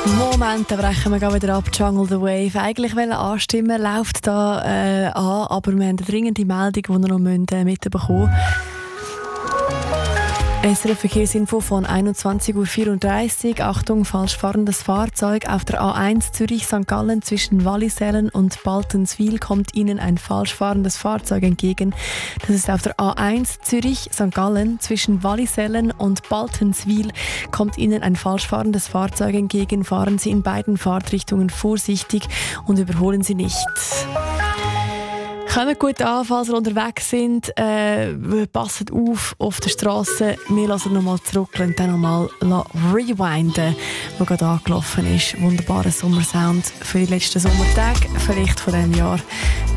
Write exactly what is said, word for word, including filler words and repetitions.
Moment, da brechen wir gerade wieder ab. Jungle the Wave. Eigentlich wollen anstimmen, läuft da äh, an, aber wir haben eine dringende Meldung, die wir noch äh, mitbekommen müssen. S R F Verkehrsinfo von einundzwanzig Uhr vierunddreißig. Achtung, falsch fahrendes Fahrzeug. Auf der A eins Zürich-Sankt Gallen zwischen Wallisellen und Baltenswil kommt Ihnen ein falsch fahrendes Fahrzeug entgegen. Das ist auf der A eins Zürich-Sankt Gallen zwischen Wallisellen und Baltenswil kommt Ihnen ein falsch fahrendes Fahrzeug entgegen. Fahren Sie in beiden Fahrtrichtungen vorsichtig und überholen Sie nicht. Kommt gut an, falls ihr unterwegs sind. Äh, passt auf auf der Straße. Wir lassen nochmal zurück und dann nochmal rewinden, was gerade angelaufen ist. Wunderbarer Sommersound für die letzten Sommertage, vielleicht von diesem Jahr.